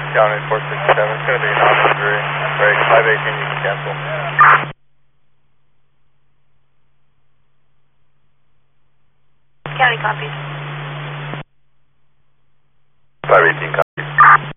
County 467, it's going to be a non-injury. Break 518, you can cancel. County copies. 518 copies.